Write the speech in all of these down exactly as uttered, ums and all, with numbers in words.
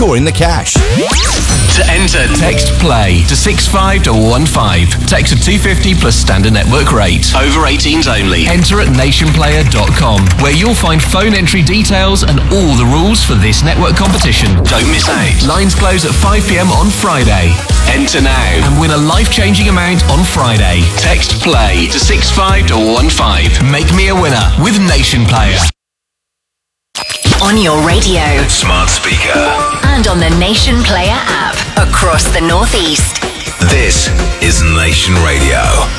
scoring the cash. To enter, text PLAY to six five one one five. Text of two fifty plus standard network rate. Over eighteens only. Enter at nation player dot com, where you'll find phone entry details and all the rules for this network competition. Don't miss out. Lines close at five p m on Friday. Enter now and win a life-changing amount on Friday. Text PLAY to six five one one five. Make me a winner with Nation Player. On your radio, smart speaker, and on the Nation Player app across the Northeast. This is Nation Radio.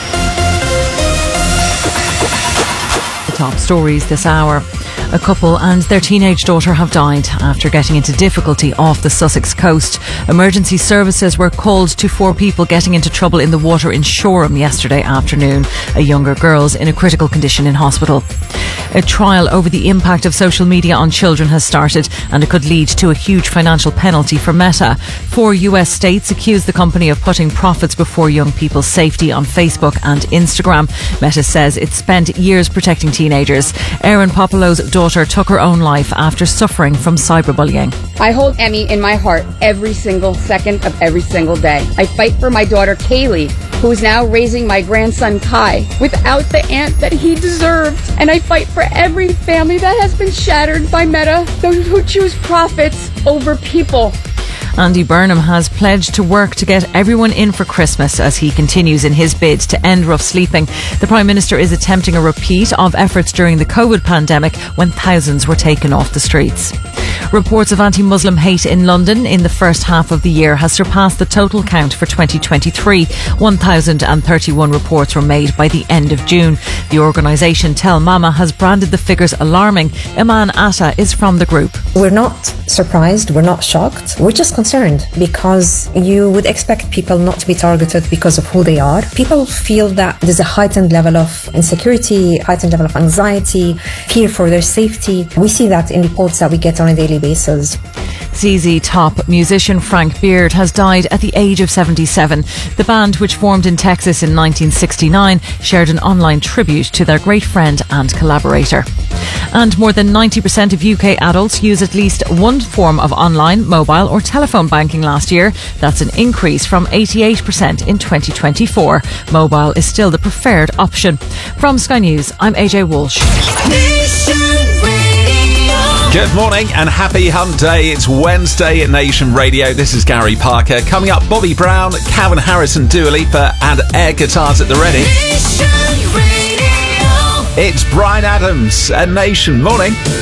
The top stories this hour. A couple and their teenage daughter have died after getting into difficulty off the Sussex coast. Emergency services were called to four people getting into trouble in the water in Shoreham yesterday afternoon. A younger girl's in a critical condition in hospital. A trial over the impact of social media on children has started, and it could lead to a huge financial penalty for Meta. Four U S states accuse the company of putting profits before young people's safety on Facebook and Instagram. Meta says it spent years protecting teenagers. Erin Popolo's daughter took her own life after suffering from cyberbullying. I hold Emmy in my heart every single second of every single day. I fight for my daughter Kaylee, who is now raising my grandson Kai without the aunt that he deserved. And I fight for every family that has been shattered by Meta, those who choose profits over people. Andy Burnham has pledged to work to get everyone in for Christmas as he continues in his bid to end rough sleeping. The Prime Minister is attempting a repeat of efforts during the COVID pandemic when thousands were taken off the streets. Reports of anti-Muslim hate in London in the first half of the year has surpassed the total count for twenty twenty-three. one thousand thirty-one reports were made by the end of June. The organisation Tell Mama has branded the figures alarming. Iman Atta is from the group. We're not surprised, we're not shocked, we're just concerned because you would expect people not to be targeted because of who they are. People feel that there's a heightened level of insecurity, heightened level of anxiety, fear for their safety. We see that in reports that we get on a daily basis. Z Z Top musician Frank Beard has died at the age of seventy-seven. The band, which formed in Texas in nineteen sixty-nine, shared an online tribute to their great friend and collaborator. And more than ninety percent of U K adults use at least one form of online, mobile or telephone banking last year. That's an increase from eighty-eight percent in twenty twenty-four. Mobile is still the preferred option. From Sky News, I'm A J Walsh. Good morning and happy hump day. It's Wednesday at Nation Radio. This is Gary Parker. Coming up, Bobby Brown, Calvin Harris and Dua Lipa, and air guitars at the ready. Nation Radio. It's Bryan Adams at Nation. Morning.